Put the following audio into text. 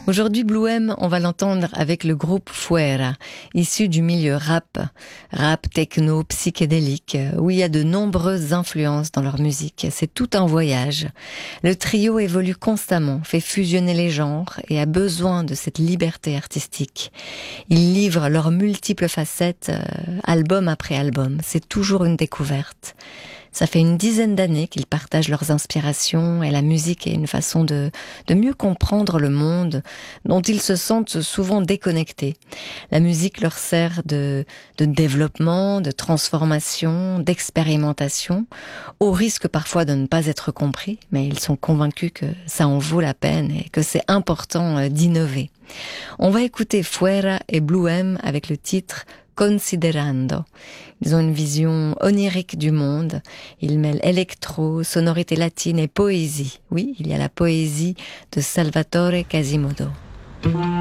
Aujourd'hui, Blue M, on va l'entendre avec le groupe Fuera, issu du milieu rap, techno, psychédélique, où il y a de nombreuses influences dans leur musique. C'est tout un voyage. Le trio évolue constamment, fait fusionner les genres et a besoin de cette liberté artistique. Ils livrent leurs multiples facettes, album après album. C'est toujours une découverte. Ça fait une dizaine d'années qu'ils partagent leurs inspirations et la musique est une façon de mieux comprendre le monde dont ils se sentent souvent déconnectés. La musique leur sert de développement, de transformation, d'expérimentation, au risque parfois de ne pas être compris, mais ils sont convaincus que ça en vaut la peine et que c'est important d'innover. On va écouter Fuera et Blue M avec le titre Considerando. Ils ont une vision onirique du monde. Ils mêlent électro, sonorité latine et poésie. Oui, il y a la poésie de Salvatore Quasimodo.